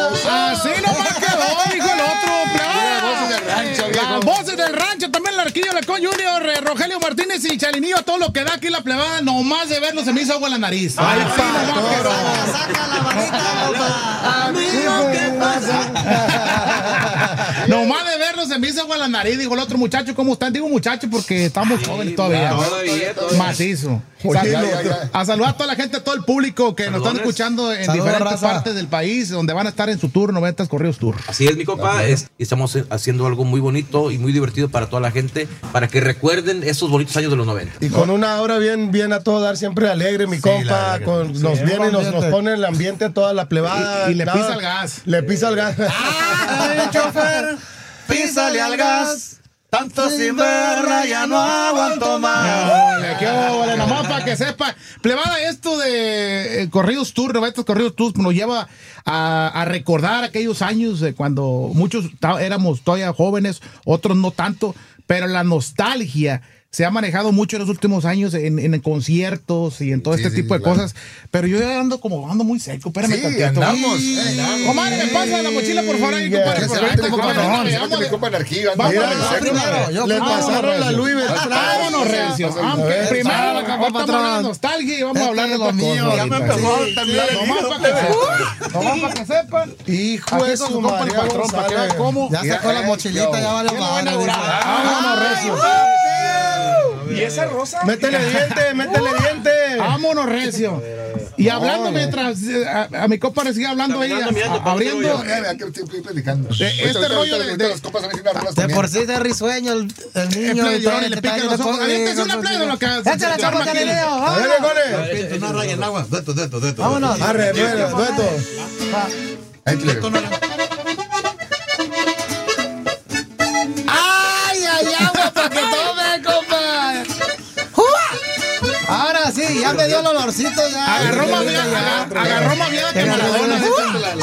Así nomás quedó, dijo el otro. Las voces del rancho, también el Arquillo, Lecón Junior, Rogelio Martínez y Chalinillo, todo lo que da aquí la plebada, nomás de verlo se me hizo agua en la nariz. Ay, Saca la varita, amigo, ¿qué pasa? Nomás de verlo se me hizo agua en la nariz, dijo el otro muchacho, ¿cómo están? Digo muchacho porque estamos jóvenes todavía. Macizo. A saludar a toda la gente, a todo el público que nos están escuchando en diferentes partes del país, donde van a estar en su tour, 90 Corridos Tour. Así es, mi compa, estamos haciendo algo muy bonito y muy divertido para toda la gente, para que recuerden esos bonitos años de los 90. Y con una hora bien a todo dar, siempre alegre, mi compa, nos viene y nos pone el ambiente a toda la plebada. Y le pisa el gas. Le pisa el gas. ¡Ay, chofer! ¡Písale al gas! Tanto sin verla ya no aguanto más. Nomás para que sepa, plebada, esto de Corridos Tour, 90 Corridos Tour, nos lleva a recordar aquellos años de cuando muchos éramos todavía jóvenes, otros no tanto, pero la nostalgia se ha manejado mucho en los últimos años en conciertos y en todo este tipo de cosas. Pero yo ando muy seco. Espérame tantito. Andamos. Comadre, me pasa la mochila, por favor, ahí, compadre. Le pasaron la Louis Vuitton. Vámonos, Recio. Primero vamos a hablar de nostalgia y vamos a hablar de lo mío. Ya me empezó a temblar. Nomás para que sepan. Hijo de su madre, patrón, para que vean cómo. Ya sacó la mochilita, ya vale madre. Vámonos, Recio. ¿Y esa rosa? Métele diente. Vámonos, Recio. Y hablando mientras a mi compa le sigue hablando ahí, abriendo este rollo De por sí de risueño el niño. le pica los ojos. Aviéntese una playa de lo que hace. Échale, chavo, Chalinillo. Una raya en agua. Dueto. Vámonos. Arre, dueto. ¡Ay, agua para que tome, compa! Ahora sí, ya me dio el olorcito. Ya. Agarró más bien que Maradona.